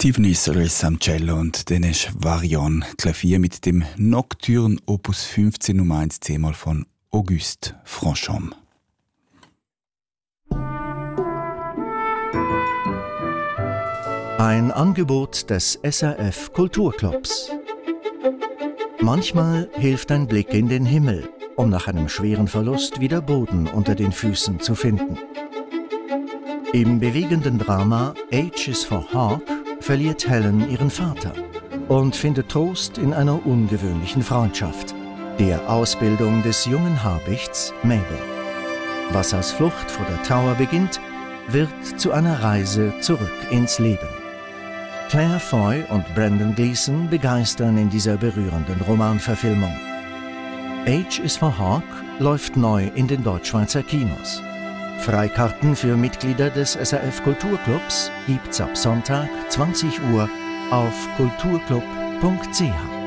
Stephen Isserles am Cello und Denis Varian Klavier mit dem Nocturne Opus 15 Nummer 1 C-Moll von Auguste Franchomme. Ein Angebot des SRF Kulturclubs. Manchmal hilft ein Blick in den Himmel, um nach einem schweren Verlust wieder Boden unter den Füßen zu finden. Im bewegenden Drama H is for Hawk verliert Helen ihren Vater und findet Trost in einer ungewöhnlichen Freundschaft, der Ausbildung des jungen Habichts Mabel. Was als Flucht vor der Trauer beginnt, wird zu einer Reise zurück ins Leben. Claire Foy und Brendan Gleeson begeistern in dieser berührenden Romanverfilmung. H is for Hawk läuft neu in den Deutschschweizer Kinos. Freikarten für Mitglieder des SRF Kulturclubs gibt's ab Sonntag 20 Uhr auf kulturclub.ch.